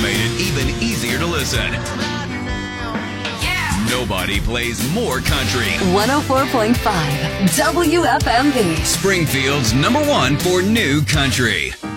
made it even easier to listen. Nobody plays more country. 104.5 WFMB. Springfield's #1 for new country.